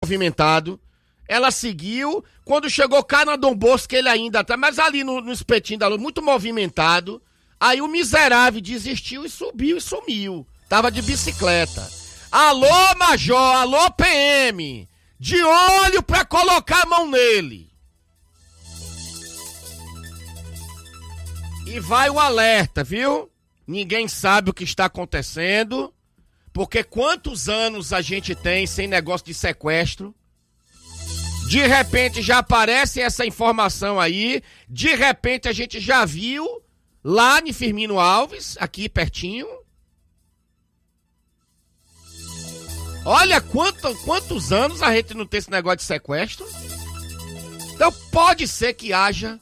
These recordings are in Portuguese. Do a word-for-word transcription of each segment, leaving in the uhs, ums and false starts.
movimentado. Ela seguiu, quando chegou cá na Dom Bosco, ele ainda tá, mas ali no, no espetinho da luz, muito movimentado. Aí o miserável desistiu e subiu e sumiu. Tava de bicicleta. Alô, Major, alô, P M, de olho pra colocar a mão nele. E vai o alerta, viu? Ninguém sabe o que está acontecendo, porque quantos anos a gente tem sem negócio de sequestro? De repente já aparece essa informação aí, de repente a gente já viu lá em Firmino Alves, aqui pertinho. Olha quanto, quantos anos a gente não tem esse negócio de sequestro. Então pode ser que haja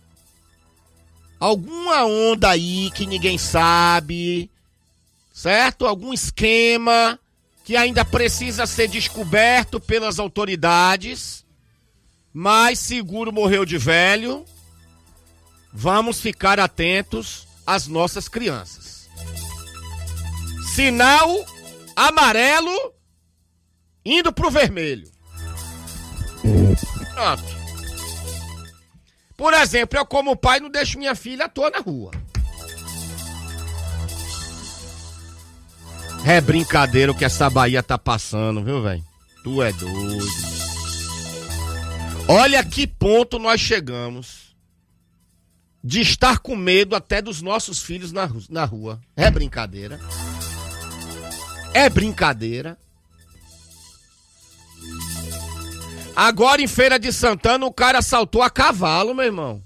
alguma onda aí que ninguém sabe, certo? Algum esquema que ainda precisa ser descoberto pelas autoridades. Mas seguro morreu de velho. Vamos ficar atentos às nossas crianças. Sinal amarelo indo pro vermelho. Pronto. Por exemplo, eu como pai não deixo minha filha à toa na rua. É brincadeira o que essa Bahia tá passando, viu, velho? Tu é doido. Olha que ponto nós chegamos de estar com medo até dos nossos filhos na, na rua. É brincadeira. É brincadeira. Agora em Feira de Santana o cara assaltou a cavalo, meu irmão.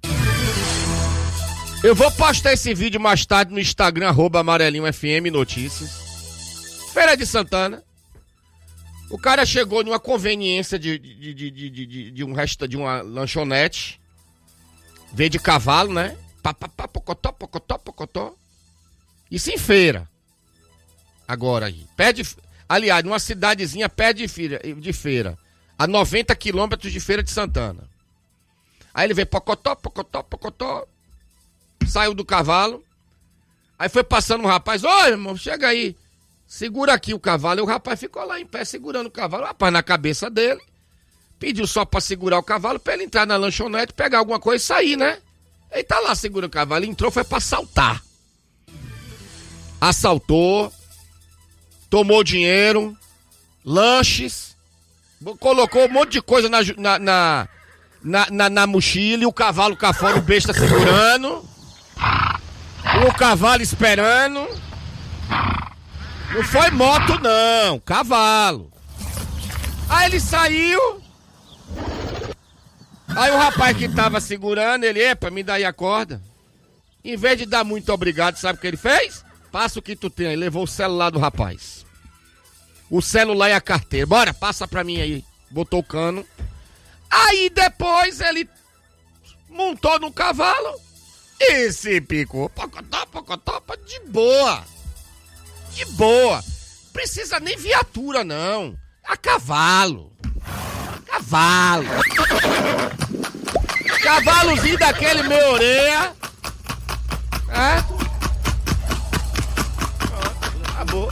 Eu vou postar esse vídeo mais tarde no Instagram, arroba Amarelinho F M Notícias. Feira de Santana. O cara chegou numa conveniência de, de, de, de, de, de um resto de uma lanchonete. Veio de cavalo, né? Pá, pá, pá, pocotó, pocotó, pocotó. Isso em feira. Agora aí. Pede, aliás, numa cidadezinha perto de feira, de feira. A noventa quilômetros de Feira de Santana. Aí ele veio pocotó, pocotó, pocotó. Saiu do cavalo. Aí foi passando um rapaz. Ô, irmão, chega aí. Segura aqui o cavalo. E o rapaz ficou lá em pé segurando o cavalo. O rapaz na cabeça dele. Pediu só pra segurar o cavalo pra ele entrar na lanchonete, pegar alguma coisa e sair, né? Ele tá lá segurando o cavalo. Ele entrou, foi pra assaltar. Assaltou. Tomou dinheiro. Lanches. Colocou um monte de coisa na, na, na, na, na, na mochila. E o cavalo cá fora, o besta segurando. O cavalo esperando. Não foi moto, não. Cavalo. Aí ele saiu. Aí o rapaz que tava segurando, ele, epa, me dá aí a corda. Em vez de dar muito obrigado, sabe o que ele fez? Passa o que tu tem aí. Levou o celular do rapaz. O celular e a carteira. Bora, passa pra mim aí. Botou o cano. Aí depois ele montou no cavalo e se picou. Pocotó, pocotó, de boa. De boa. Precisa nem viatura, não. A cavalo. Cavalo. Cavalozinho daquele meia orelha. É? Pronto, acabou.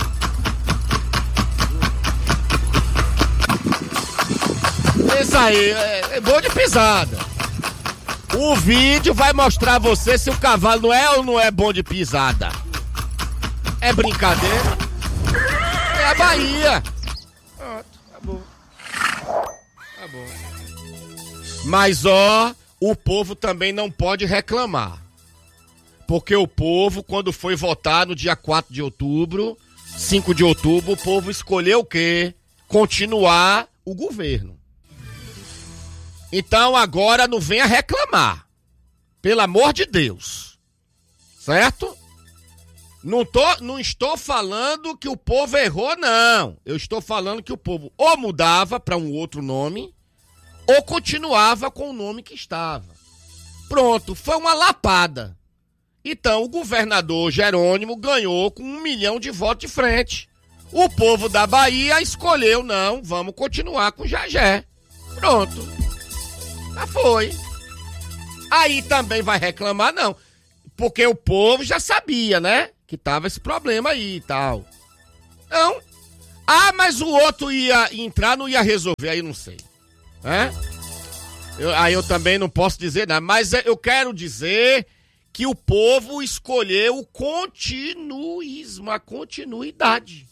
Isso aí, é, é bom de pisada. O vídeo vai mostrar a você se o cavalo não é ou não é bom de pisada. É brincadeira? É a Bahia. Pronto, acabou. Acabou. Mas ó, o povo também não pode reclamar. Porque o povo, quando foi votar no dia quatro de outubro, cinco de outubro, o povo escolheu o quê? Continuar o governo. Então agora não venha reclamar. Pelo amor de Deus. Certo? Não, tô, não estou falando que o povo errou, não. Eu estou falando que o povo ou mudava para um outro nome, ou continuava com o nome que estava. Pronto, foi uma lapada. Então o governador Jerônimo ganhou com um milhão de votos de frente. O povo da Bahia escolheu, não, vamos continuar com o Jagé. Pronto. Já foi. Aí também vai reclamar, não. Porque o povo já sabia, né? Que tava esse problema aí e tal. Então, Ah, mas o outro ia entrar, não ia resolver, aí eu não sei. É? Eu, aí eu também não posso dizer nada, mas eu quero dizer que o povo escolheu o continuismo, a continuidade.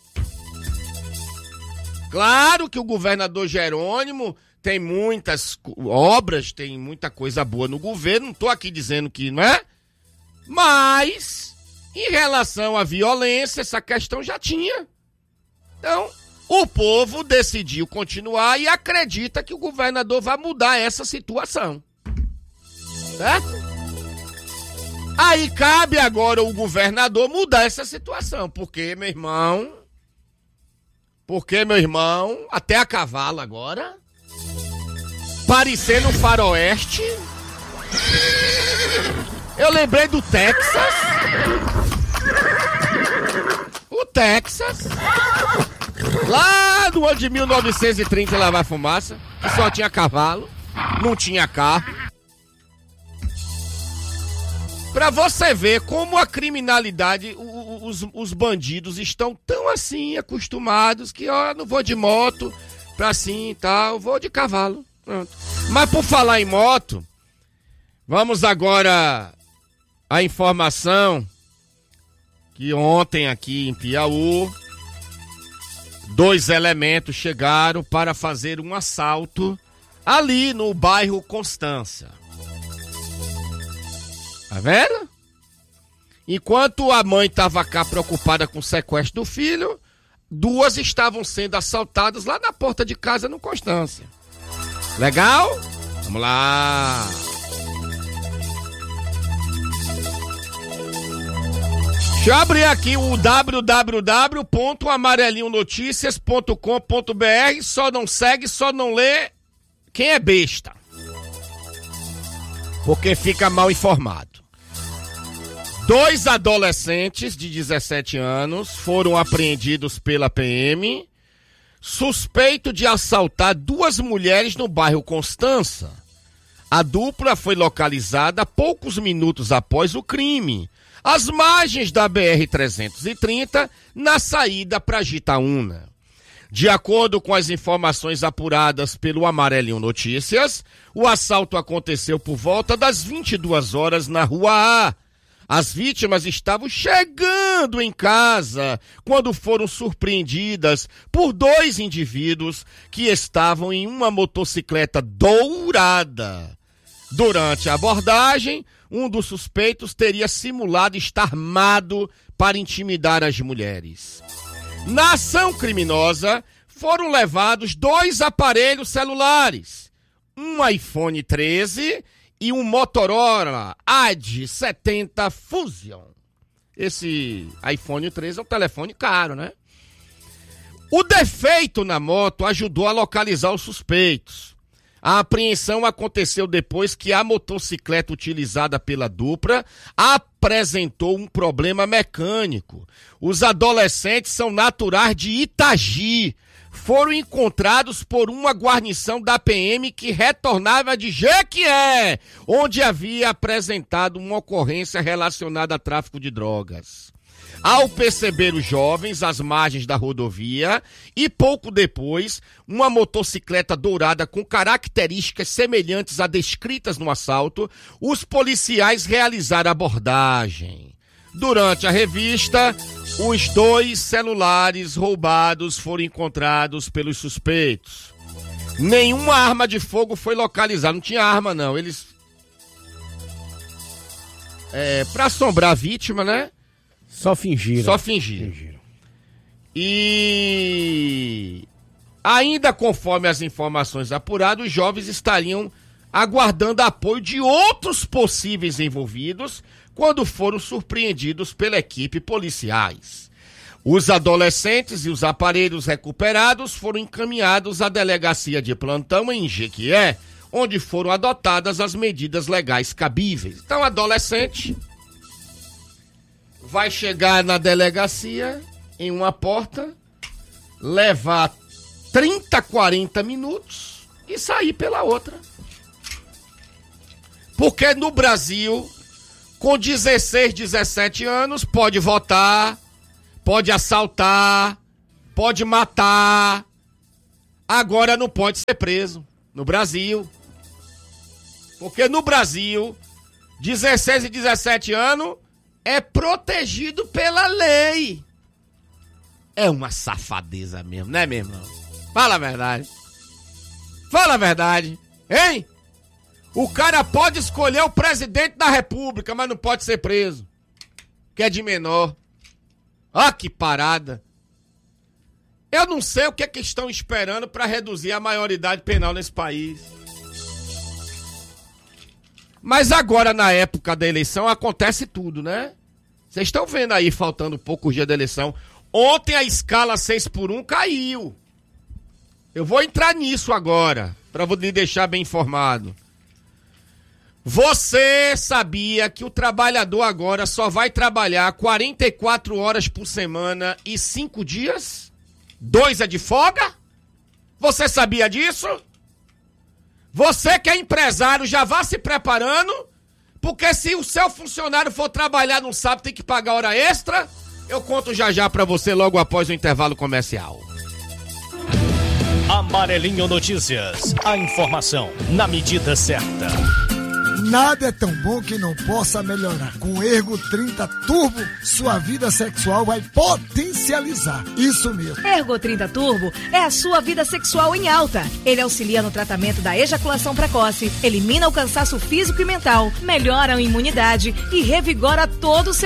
Claro que o governador Jerônimo tem muitas obras, tem muita coisa boa no governo, não estou aqui dizendo que não é, mas em relação à violência, essa questão já tinha. Então, o povo decidiu continuar e acredita que o governador vai mudar essa situação. Certo? Aí cabe agora o governador mudar essa situação, porque, meu irmão, porque, meu irmão, até a cavalo agora, parecendo um faroeste. Eu lembrei do Texas. O Texas. Lá no ano de mil novecentos e trinta, lá vai fumaça, que só tinha cavalo, não tinha carro. Pra você ver como a criminalidade, os, os bandidos estão tão assim acostumados que, ó, não vou de moto pra assim e tal, vou de cavalo. Pronto. Mas por falar em moto, vamos agora à informação que ontem aqui em Piauí, dois elementos chegaram para fazer um assalto ali no bairro Constância. Tá vendo? Enquanto a mãe estava cá preocupada com o sequestro do filho, duas estavam sendo assaltadas lá na porta de casa no Constância. Legal? Vamos lá. Deixa eu abrir aqui o w w w ponto amarelinho noticias ponto com ponto b r. Só não segue, só não lê quem é besta. Porque fica mal informado. Dois adolescentes de dezessete anos foram apreendidos pela P M, suspeito de assaltar duas mulheres no bairro Constância. A dupla foi localizada poucos minutos após o crime, às margens da B R trezentos e trinta, na saída para Jitaúna. De acordo com as informações apuradas pelo Amarelinho Notícias, o assalto aconteceu por volta das vinte e duas horas na Rua A. As vítimas estavam chegando em casa quando foram surpreendidas por dois indivíduos que estavam em uma motocicleta dourada. Durante a abordagem, um dos suspeitos teria simulado estar armado para intimidar as mulheres. Na ação criminosa, foram levados dois aparelhos celulares, um iPhone treze e um Motorola A D setenta Fusion. Esse iPhone treze é um telefone caro, né? O defeito na moto ajudou a localizar os suspeitos. A apreensão aconteceu depois que a motocicleta utilizada pela dupla apresentou um problema mecânico. Os adolescentes são naturais de Itagi. Foram encontrados por uma guarnição da P M que retornava de Jequié, onde havia apresentado uma ocorrência relacionada a tráfico de drogas. Ao perceber os jovens às margens da rodovia e pouco depois, uma motocicleta dourada com características semelhantes a descritas no assalto, os policiais realizaram a abordagem. Durante a revista, os dois celulares roubados foram encontrados pelos suspeitos. Nenhuma arma de fogo foi localizada, não tinha arma não, eles... É, pra assombrar a vítima, né? Só fingiram. Só fingiram. fingiram. E ainda conforme as informações apuradas, os jovens estariam aguardando apoio de outros possíveis envolvidos quando foram surpreendidos pela equipe policiais. Os adolescentes e os aparelhos recuperados foram encaminhados à delegacia de plantão em Jequié, onde foram adotadas as medidas legais cabíveis. Então, adolescente vai chegar na delegacia, em uma porta, levar trinta, quarenta minutos e sair pela outra. Porque no Brasil, com dezesseis, dezessete anos, pode votar, pode assaltar, pode matar, agora não pode ser preso no Brasil. Porque no Brasil, dezesseis e dezessete anos é protegido pela lei. É uma safadeza mesmo, né, meu irmão? Fala a verdade. Fala a verdade, hein? O cara pode escolher o presidente da república, mas não pode ser preso. Que é de menor. Ó, que parada. Eu não sei o que é que estão esperando para reduzir a maioridade penal nesse país. Mas agora, na época da eleição, acontece tudo, né? Vocês estão vendo aí, faltando poucos dias da eleição. Ontem a escala seis por um caiu. Eu vou entrar nisso agora, para lhe deixar bem informado. Você sabia que o trabalhador agora só vai trabalhar quarenta e quatro horas por semana e cinco dias? Dois é de folga? Você sabia disso? Você que é empresário já vá se preparando, porque se o seu funcionário for trabalhar no sábado tem que pagar hora extra. Eu conto já já pra você logo após o intervalo comercial. Amarelinho Notícias, a informação na medida certa. Nada é tão bom que não possa melhorar. Com o Ergo trinta Turbo, sua vida sexual vai potencializar. Isso mesmo. Ergo trinta Turbo é a sua vida sexual em alta. Ele auxilia no tratamento da ejaculação precoce, elimina o cansaço físico e mental, melhora a imunidade e revigora todo o seu